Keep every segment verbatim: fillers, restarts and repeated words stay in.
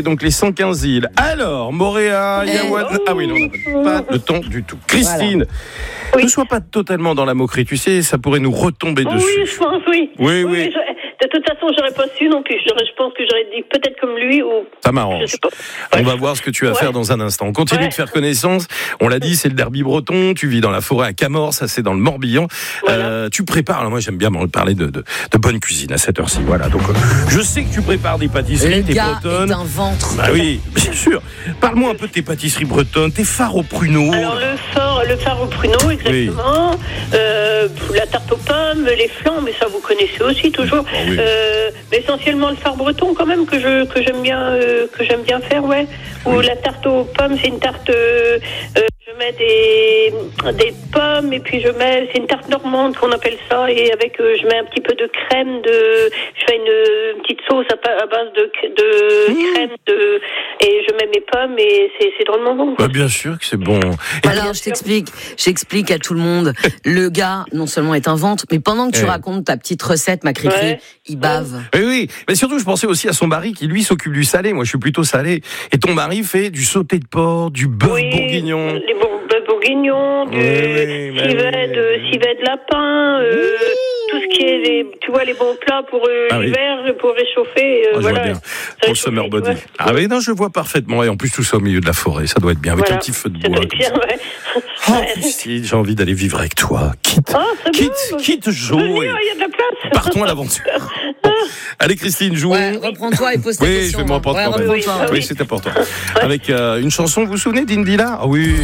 donc les cent quinze îles. Alors, Moorea, Yawan... Oh. Ah oui, non, on n'a pas le temps du tout. Christine, voilà. ne sois pas totalement dans la moquerie. Tu sais, ça pourrait nous retomber Oui, dessus. je pense, oui. Oui, oui. oui je, de toute façon, j'aurais pas su non plus. J'aurais, je pense que j'aurais dit peut-être comme lui ou... Ça Je m'arrange. sais pas. On Ouais. va voir ce que tu vas Ouais. faire dans un instant. On continue Ouais. de faire connaissance. On l'a dit, c'est le derby breton. Tu vis dans la forêt à Camors, ça c'est dans le Morbihan. Voilà. Euh, tu prépares. Alors moi, j'aime bien parler de, de, de bonne cuisine à cette heure-ci. Voilà. Donc, euh, je sais que tu prépares des pâtisseries, Le des gars bretonnes. est un ventre. Bah oui, bien sûr. Parle-moi un peu de tes pâtisseries bretonnes, tes phares aux pruneaux. Alors le phare, le phare au pruneau, exactement. Oui. Euh, la tarte aux pommes, les flancs, mais ça vous connaissez aussi toujours. Oh oui. euh, mais essentiellement le phare breton quand même que je que j'aime bien euh, que j'aime bien faire, ouais. Ou Oui. la tarte aux pommes, c'est une tarte. Euh, euh, je mets des des pommes et puis je mets c'est une tarte normande qu'on appelle ça et avec euh, je mets un petit peu de crème de je fais une, une petite sauce à, à base de de mmh. crème de et je mets mes pommes et c'est c'est drôlement bon. Bah bien sûr que c'est bon. Et Alors, je t'explique, j'explique à tout le monde. Le gars, non seulement est un ventre, mais pendant que tu ouais. racontes ta petite recette, ma cri-cri, Ouais. il bave. Oui, oui, mais surtout, je pensais aussi à son mari qui, lui, s'occupe du salé. Moi, je suis plutôt salé. Et ton mari fait du sauté de porc, du bœuf oui, bourguignon. Les bourg- bœufs bourguignons, du Oui, oui, civet oui. de civet de lapin, euh, oui. tout ce qui est, les, tu vois, les bons plats pour euh, Ah, l'hiver, oui. pour réchauffer. Euh, Ah, je voilà. vois bien. Pour le summer body. Ouais. Ah oui, non, je vois parfaitement. Et en plus, tout ça au milieu de la forêt, ça doit être bien, avec voilà. un petit feu de ça bois. doit être bien, ouais. Oh, Christine, j'ai envie d'aller vivre avec toi. Quitte, Ah, c'est quitte, bon. quitte Jo. Il y a de la place. Partons à l'aventure. Bon. Allez, Christine, jouons. Ouais, reprends-toi et pose ta oui, question. je vais me reprendre ouais, quand même. reprends-toi. Oui, oui, c'est important. Avec euh, une chanson, vous vous souvenez d'Indila? Ah oui.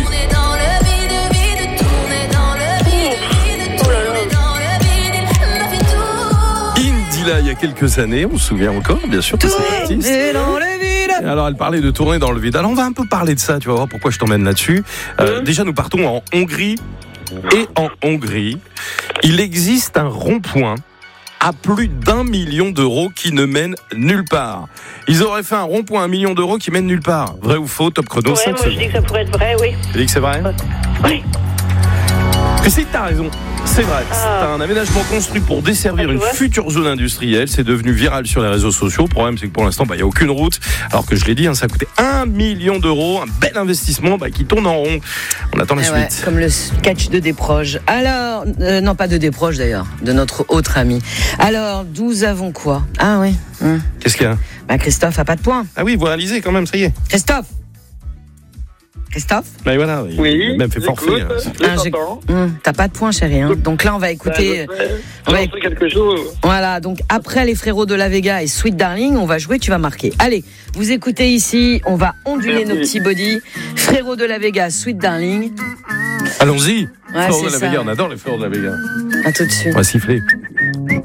Indila, il y a quelques années, on se souvient encore, bien sûr, de cette artiste. dans le vide. Alors, elle parlait de tourner dans le vide. Alors, on va un peu parler de ça, tu vas voir pourquoi je t'emmène là-dessus. Euh, déjà, nous partons en Hongrie. Et en Hongrie, il existe un rond-point à plus d'un million d'euros qui ne mène nulle part. Ils auraient fait un rond-point à un million d'euros qui mène nulle part. Vrai ou faux? Top chrono, Ouais, cinq moi secondes. je dis que ça pourrait être vrai, oui. Tu dis que c'est vrai? Oui. Christine, t'as raison. C'est vrai. Ah. C'est un aménagement construit pour desservir Ah, une ouais. future zone industrielle. C'est devenu viral sur les réseaux sociaux. Le problème, c'est que pour l'instant, il bah, n'y a aucune route. Alors que je l'ai dit, hein, ça a coûté un million d'euros. Un bel investissement bah, qui tourne en rond. On attend la Eh suite. ouais, comme le sketch de Desproges. Alors, euh, non pas de Desproges d'ailleurs, de notre autre ami. Alors, nous avons quoi? Ah oui. Hum. Qu'est-ce qu'il y a? Bah, Christophe a pas de points. Ah oui, vous réalisez quand même, ça y est. Christophe Christophe Bah, voilà, il Oui, a même fait forfait. j'écoute, hein. je Ah, j'ai- t'entends. Hum, T'as pas de points, chérie. Hein. Donc là, on va écouter. Ben, je vais on va lancer quelque chose. Voilà, donc après les frérots de la Vega et Sweet Darling, on va jouer, tu vas marquer. Allez, vous écoutez ici, on va onduler Merci. nos petits bodys. Frérots de la Vega, Sweet Darling. Allons-y. Ouais, Frères c'est de la ça. Vega, on adore les frères de la Vega. À tout de suite. On va siffler.